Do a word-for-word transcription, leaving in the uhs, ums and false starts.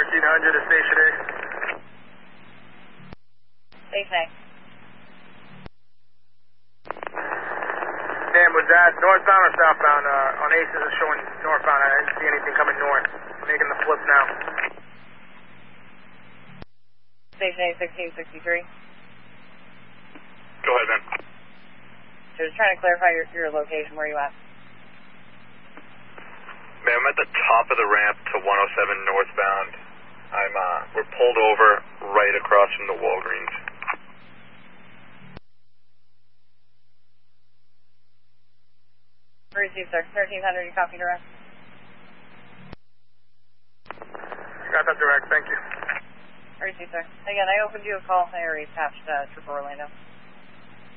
thirteen hundred to Station A. Station A. Dan, was that northbound or southbound? Uh, on Aces is showing northbound. I didn't see anything coming north. Making the flip now. Station A, sixteen sixty-three. Go ahead, man. So just trying to clarify your, your location, where you at? Man, I'm at the top of the ramp to one oh seven northbound. I'm, uh, we're pulled over right across from the Walgreens. Received, sir. thirteen hundred, you copy direct? Got that direct, thank you. Received, sir. Again, I opened you a call. I already patched uh, Trooper Orlando.